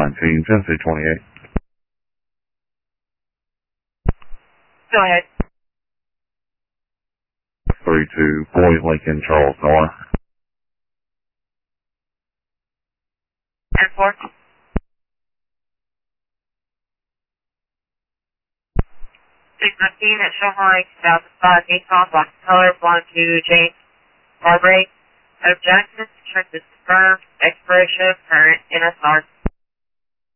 19, Tennessee 28. Go ahead. 32, Boyd Lincoln, Charles North. And 4. 619 at Shoreline, 2005, Nissan, black color, blonde to James Marbury, out of Jackson. Insurance is confirmed. Expiration of current NSR